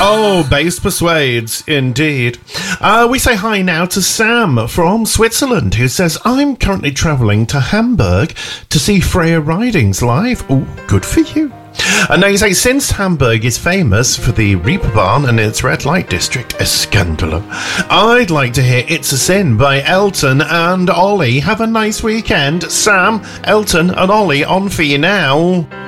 Oh, bass persuades, indeed. We say hi now to Sam from Switzerland, who says, I'm currently travelling to Hamburg to see Freya Ridings live. Oh, good for you. And now you say, since Hamburg is famous for the Reeperbahn and its red light district, Escandalo, I'd like to hear It's a Sin by Elton and Ollie. Have a nice weekend. Sam, Elton and Ollie on for you now.